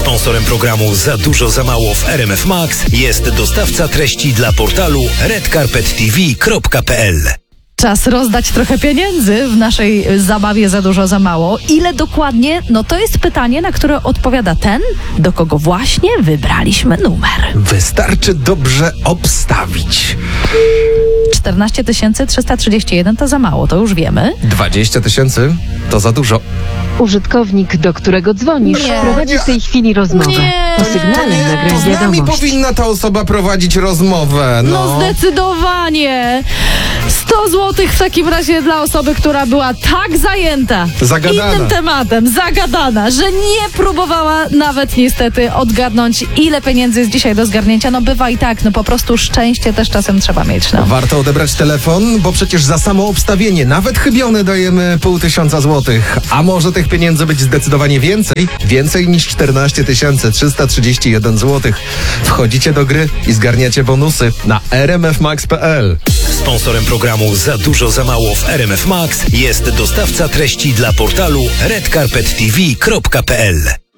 Sponsorem programu Za dużo, za mało w RMF Max jest dostawca treści dla portalu redcarpettv.pl. Czas rozdać trochę pieniędzy w naszej zabawie Za dużo, za mało. Ile dokładnie? No to jest pytanie, na które odpowiada ten, do kogo właśnie wybraliśmy numer. Wystarczy dobrze obstawić. 14 331 to za mało, to już wiemy. 20 000 to za dużo. Użytkownik, do którego dzwonisz, Nie. prowadzi w tej chwili rozmowę. Nie. Po sygnale nagrań To z nami wiadomość. powinna ta osoba prowadzić rozmowę. No zdecydowanie. 100 zł w takim razie dla osoby, która była tak zajęta Zagadana. innym tematem, zagadana, że nie próbowała nawet niestety odgadnąć, ile pieniędzy jest dzisiaj do zgarnięcia. No bywa i tak, no po prostu szczęście też czasem trzeba mieć. No. Warto odebrać telefon, bo przecież za samo obstawienie, nawet chybione, dajemy 500 złotych. A może tych pieniędzy być zdecydowanie więcej? Więcej niż 14 331 złotych. Wchodzicie do gry i zgarniacie bonusy na rmfmax.pl. Sponsorem programu Za dużo, za mało w RMF Max jest dostawca treści dla portalu redcarpettv.pl.